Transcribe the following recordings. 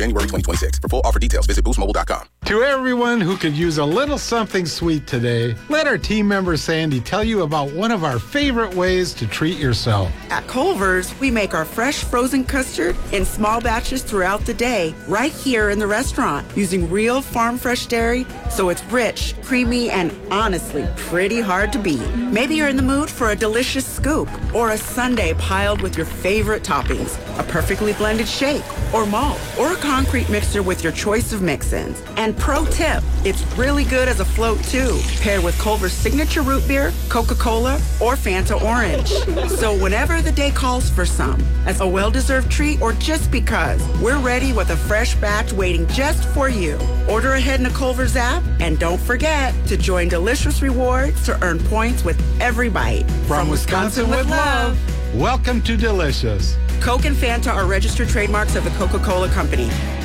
January 2026. For full offer details, visit boostmobile.com. To everyone who could use a little something sweet today, let our team member Sandy tell you about one of our favorite ways to treat yourself. At Culver's, we make our fresh frozen custard in small batches throughout the day, right here in the restaurant, using real farm fresh dairy, so it's rich, creamy, and honestly pretty hard to beat. Maybe you're in the mood for a delicious scoop or a sundae piled with your favorite toppings, a perfectly blended shake or malt, or a concrete mixer with your choice of mix-ins. And pro tip, it's really good as a float too, paired with Culver's signature root beer, Coca-Cola, or Fanta Orange. So whenever the day calls for some, as a well-deserved treat or just because, we're ready with a fresh batch waiting just for you. Order ahead in the Culver's app, and don't forget to join Delicious Rewards to earn points with every bite. From Wisconsin with love, welcome to Delicious. Coke and Fanta are registered trademarks of the Coca-Cola Company.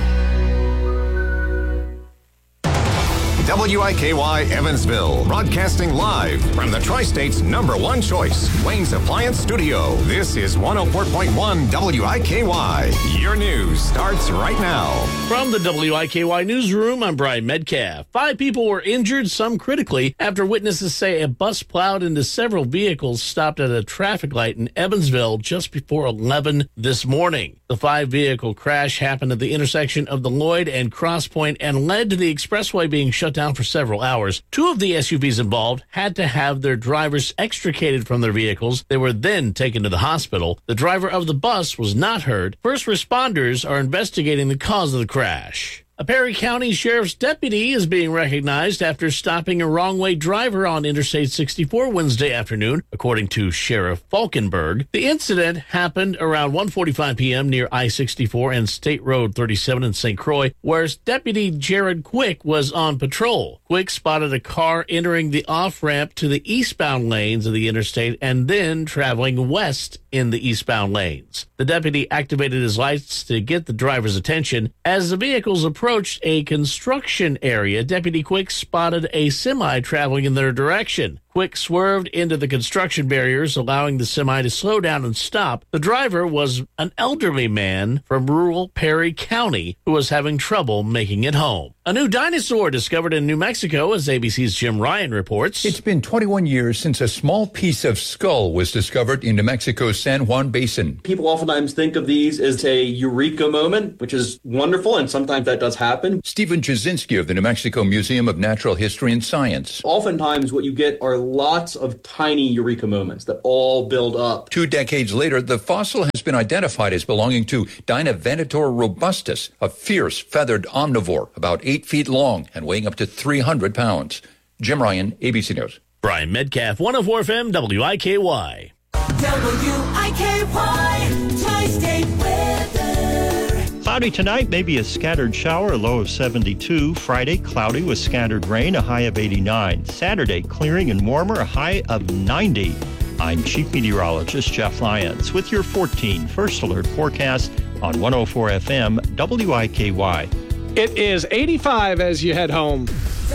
WIKY Evansville, broadcasting live from the Tri-State's #1 choice, Wayne's Appliance Studio. This is 104.1 WIKY. Your news starts right now. From the WIKY newsroom, I'm Brian Metcalf. 5 people were injured, some critically, after witnesses say a bus plowed into several vehicles stopped at a traffic light in Evansville just before 11 this morning. The 5-vehicle crash happened at the intersection of the Lloyd and Cross Point and led to the expressway being shut down for several hours. 2 of the SUVs involved had to have their drivers extricated from their vehicles. They were then taken to the hospital. The driver of the bus was not hurt. First responders are investigating the cause of the crash. A Perry County Sheriff's deputy is being recognized after stopping a wrong-way driver on Interstate 64 Wednesday afternoon, according to Sheriff Falkenberg. The incident happened around 1:45 p.m. near I-64 and State Road 37 in St. Croix, where Deputy Jared Quick was on patrol. Quick spotted a car entering the off-ramp to the eastbound lanes of the interstate and then traveling west in the eastbound lanes. The deputy activated his lights to get the driver's attention. As the vehicles approached a construction area, Deputy Quick spotted a semi traveling in their direction. Quick swerved into the construction barriers, allowing the semi to slow down and stop. The driver was an elderly man from rural Perry County who was having trouble making it home. A new dinosaur discovered in New Mexico, as ABC's Jim Ryan reports. It's been 21 years since a small piece of skull was discovered in New Mexico's San Juan Basin. People oftentimes think of these as a eureka moment, which is wonderful, and sometimes that does happen. Stephen Jasinski of the New Mexico Museum of Natural History and Science. Oftentimes what you get are lots of tiny eureka moments that all build up. 2 decades later, the fossil has been identified as belonging to Dinovenator robustus, a fierce feathered omnivore about 8 feet long and weighing up to 300 pounds. Jim Ryan, ABC News. Brian Metcalf, 104 FM, WIKY. WIKY, Tri-State weather. Cloudy tonight, maybe a scattered shower, a low of 72. Friday, cloudy with scattered rain, a high of 89. Saturday, clearing and warmer, a high of 90. I'm Chief Meteorologist Jeff Lyons with your 14 First Alert forecast on 104 FM WIKY. It is 85 as you head home.